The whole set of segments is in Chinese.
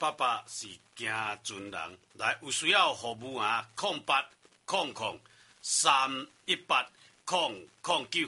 爸爸是行军人，来有需要服务啊，0800-318-009。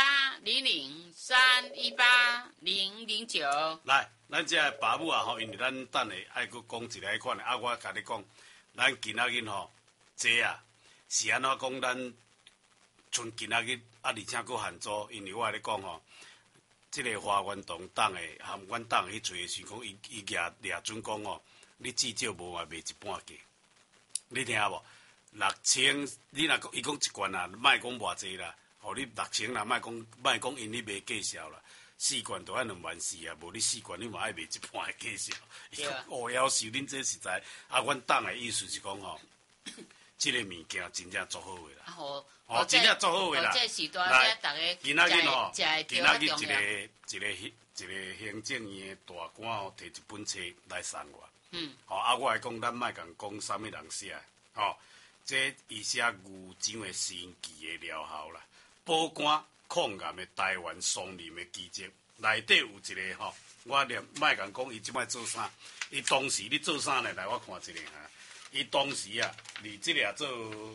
0800-318-009。 来，咱这爸母啊吼，因为咱等下爱佫讲一个款的，啊，我甲你讲，咱今仔日吼，这啊是安怎讲？咱剩今仔日啊，而且佫限租，因为我咧讲吼。即个花园堂党的含阮党去找的时讲，伊掠准讲哦，你至少无卖一半价，你听无？6000，你若讲伊讲一罐啊，莫讲偌济啦，互你6000啦，莫讲因你卖价销啦，4罐都爱24000啊，无你4罐你嘛爱卖一半的价销。伊讲哦，夭寿恁这实在，啊，阮党的意思是讲吼，即个物件真正足好的啦。哦，真正足好诶啦！来，今仔日吼，今仔日一个行政院诶大官吼，摕一本册来送我。啊，我来讲，咱莫讲啥物人写，这伊写牛樟诶神奇诶疗效啦，保肝抗癌诶台湾松林诶奇迹，内底有一个我连莫讲伊即摆做啥，伊当时你做啥呢？来，我看一下哈，伊当时啊，你即个做。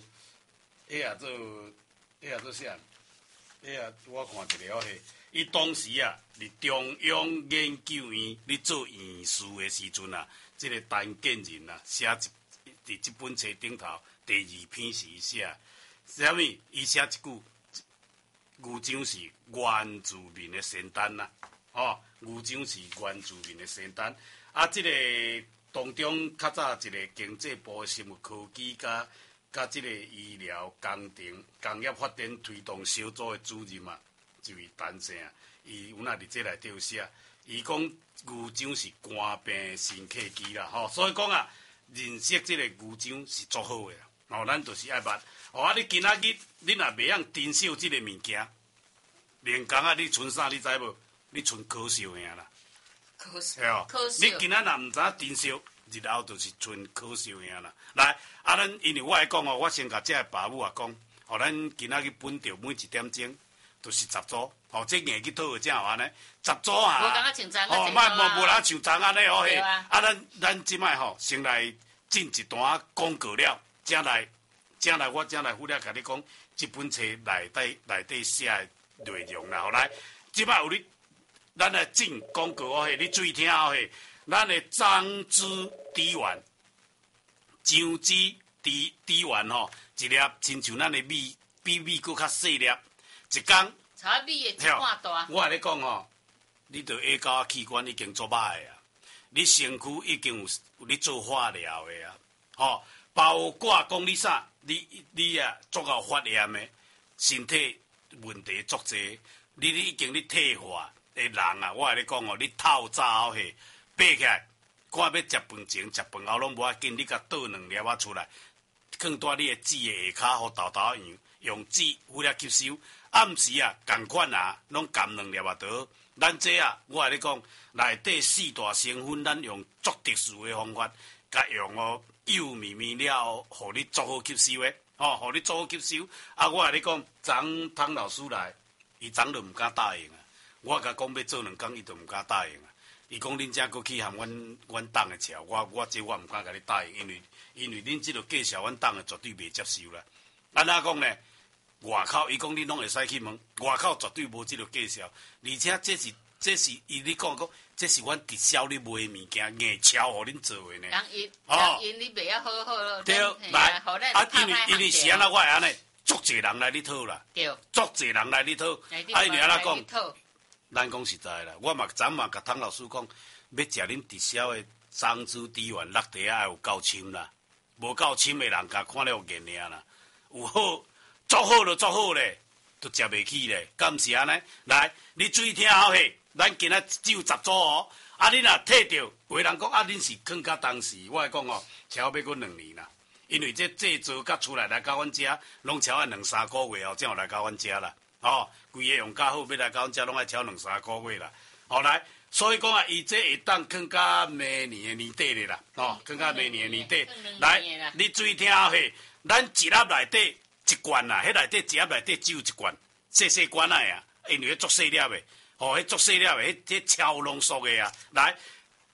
做啥？我看一个嘿，伊当时啊，伫中央研究院咧做院士的时阵啊，即个陈建仁啊，写伫即本册顶头第2篇是伊写，啥物？伊写一句，牛樟是原住民的仙丹呐，牛樟是原住民的仙丹。啊，即个当中较早一个经济部生物科技甲即个医疗工业发展推动小组的主任嘛，就是陈生啊。伊有那伫这内底有写，伊讲牛樟是肝病神客机啦，所以讲啊，认识即个牛樟是足好的啦。咱就是爱捌。啊，你今仔日你若袂晓珍惜即个物件，连工啊，你剩啥你知无？你剩可惜尔啦。可惜。你今仔若毋知影珍惜。日后就是剩可惜尔啦。来，啊，咱因为我来讲我先甲这个爸母啊讲，咱今仔日本着每1点钟就是10组，这硬去讨个正好安尼，10组啊， 无人像昨无人像昨安尼嘿。啊，咱即摆先来进一段广告了，才来我忽略甲你讲，这本册内底写的内容啦。来，即摆有你，咱来进广告嘿，你注意听嘿。咱的樟枝滴丸，樟枝滴丸一粒亲像咱的米，比米搁较细粒，一工。 炒米的一半大。 我跟你讲你着下骹器官已经做歹啊，你身躯已经有你做化疗的啊，包括讲你啥，你啊足够发炎的，身体问题足济，你已经退化的人啊，我跟你讲你透早嘿。爬起来，看要食饭前、食饭后拢无要紧，你甲倒2粒仔出来，放在你的籽的下骹，互豆豆用籽忽略吸收。暗时啊，共款啊，拢含2粒仔倒。咱这啊，我跟你讲，内底4大成分，咱用足特殊的方法，甲用幼绵绵了，互你足好吸收的，互你足好吸收。啊，我跟你讲，昨汤老师来，伊昨就毋敢答应啊。我甲讲要做2工，伊就毋敢答应啊。伊讲恁遮过去含阮党的桥，我毋敢甲你答应，因为恁即个介绍阮党的绝对袂接受啦。安怎讲呢？外口伊讲恁拢会使去问，外口绝对无即个介绍，而且这是伊你讲这是阮直销咧卖物件，硬销互恁做的呢。 人因你袂晓好好咯。 对，来啊，因为是安怎我会安尼，足侪人来咧讨啦。 对， 足侪人来咧讨，因为安怎讲？咱讲实在啦，我昨嘛甲汤老师讲，要食恁直销的樟枝滴丸落地啊，有够深啦，无够深的人甲看了有瘾尔啦，有好足好就足好咧，都食袂起咧，敢毋是安尼？来，你注意听好嘿，咱今仔只有10组啊，你若退着，有人讲啊，恁是囥到当时，我来讲超要过2年啦，因为这制作甲出来到阮遮，拢超要2-3个月后才有来到阮遮啦。规个用较好，要来到阮遮拢爱超2-3个月啦。来，所以讲啊，伊这会当囥到明年的年底咧啦。囥到明年的年底。来，你注意听嘿，咱一粒内底1罐啦，迄内底一粒内底只有1罐，细罐仔啊，因为迄足细粒的，迄足细粒的，迄超浓缩的啊。来，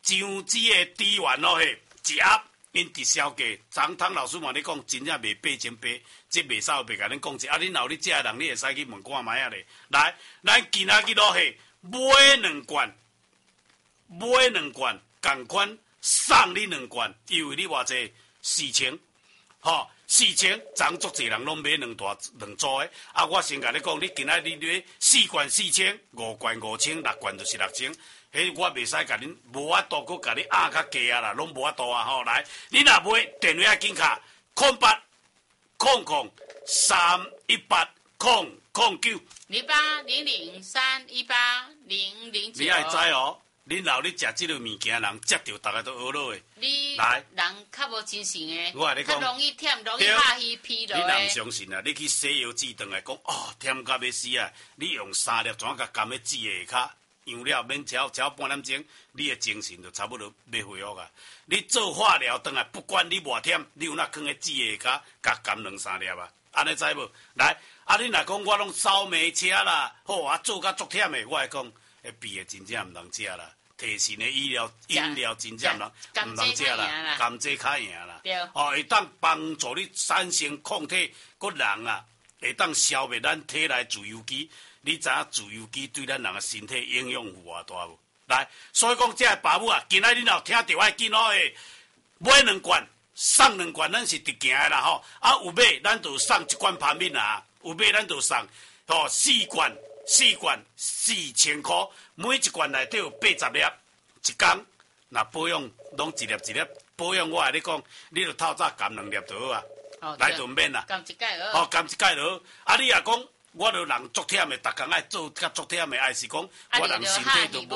姜子的猪丸咯嘿，一盒因直销价，昨汤老师嘛咧讲，真正卖8000八，这卖啥袂甲恁讲者。啊，恁若有咧食的人，你会使去问看卖啊咧。来，咱今仔日咯嘿，买2罐，共款送你2罐，因为你偌济4000，吼。4000，昨足侪人拢买2组的。啊，我先甲你讲，你今仔日买4罐4000，5罐5000，6罐就是6000。迄我袂使甲恁无法度，佮甲你压较低啊啦，拢无法度啊吼。来，你若买电话紧卡0800318009。 0800318009。 你爱知哦。恁老咧食即个物件，人接着大家都学落的。 你来， 人较无精神的， 我你讲， 较容易忝，容易下虚疲劳的。 你若唔相信啊？你去西药指断来讲，哦，忝到要死啊！你用3粒怎甲含咧止下骹，用了免超半点钟，你的精神就差不多要恢复啊。你做化疗倒来，不管你偌忝，你有哪放咧止下骹，甲含2-3粒啊？安尼知无？来，啊，你若讲我拢烧煤车啦，好啊，做甲足忝的，我会讲。迄味的真正毋通食啦，提神的饮料真正毋通食啦，甘蔗较赢啦。哦，会当帮助你产生抗体，个人啊会当消灭咱体内自由基。你知影自由基对咱人的身体影响有偌大无？来，所以讲这爸母啊，今仔日若听到我紧哦诶，买2罐送2罐，咱是直行的啦吼。啊，有买咱就送1罐泡面啊，有买咱就送吼4罐4000块，每1罐内底有80粒，一工若保养拢一粒保养，我跟你讲，你就透早含2粒就好啊，来就免啦， 含一盖好， 哦，含一盖就好。啊，你若讲我着人足忝的，逐工爱做甲足忝的，还是讲我人身体都无。